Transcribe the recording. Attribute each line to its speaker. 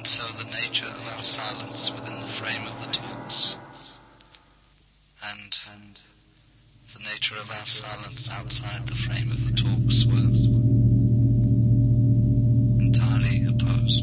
Speaker 1: and so the nature of our silence within the frame of the talks, and the nature of our silence outside the frame of the talks were